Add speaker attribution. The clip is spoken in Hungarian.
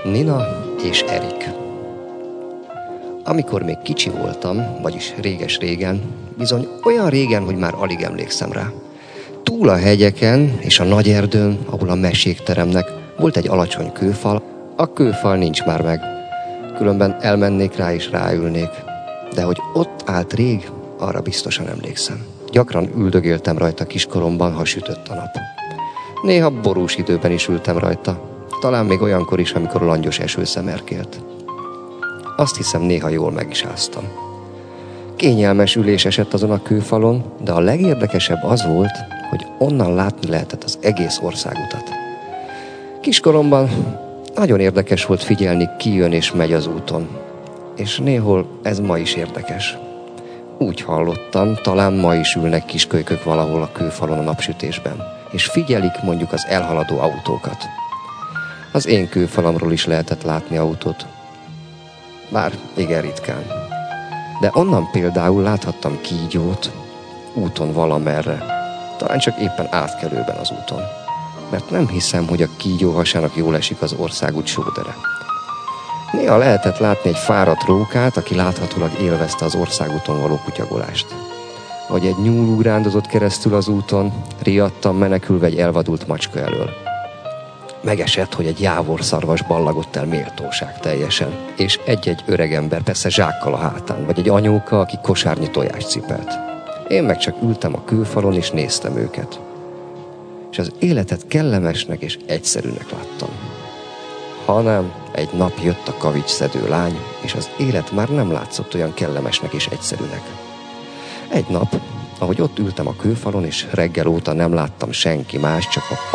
Speaker 1: Nina és Erik. Amikor még kicsi voltam, vagyis réges-régen, bizony olyan régen, hogy már alig emlékszem rá. Túl a hegyeken és a nagy erdőn, ahol a mesék teremnek, volt egy alacsony kőfal. A kőfal nincs már meg, különben elmennék rá és ráülnék. De hogy ott állt rég, arra biztosan emlékszem. Gyakran üldögéltem rajta kiskoromban, ha sütött a nap. Néha borús időben is ültem rajta, talán még olyankor is, amikor langyos eső szemerkélt. Azt hiszem, néha jól meg is áztam. Kényelmes ülés esett azon a kőfalon, de a legérdekesebb az volt, hogy onnan látni lehetett az egész országutat. Kiskoromban nagyon érdekes volt figyelni, ki jön és megy az úton. És néhol ez ma is érdekes. Úgy hallottam, talán ma is ülnek kiskölykök valahol a kőfalon a napsütésben, és figyelik mondjuk az elhaladó autókat. Az én kőfalamról is lehetett látni autót. Bár igen ritkán. De onnan például láthattam kígyót, úton valamerre. Talán csak éppen átkelőben az úton. Mert nem hiszem, hogy a kígyó hasának jól esik az országút sódere. Néha lehetett látni egy fáradt rókát, aki láthatólag élvezte az országúton való kutyagolást. Vagy egy nyúl ugrándozott keresztül az úton, riadtan menekülve egy elvadult macska elől. Megesett, hogy egy jávorszarvas ballagott el méltóság teljesen, és egy-egy öregember persze zsákkal a hátán, vagy egy anyóka, aki kosárnyi tojást cipelt. Én meg csak ültem a kőfalon, és néztem őket. És az életet kellemesnek és egyszerűnek láttam. Hanem egy nap jött a kavicsszedő lány, és az élet már nem látszott olyan kellemesnek és egyszerűnek. Egy nap, ahogy ott ültem a kőfalon, és reggel óta nem láttam senki más, csak a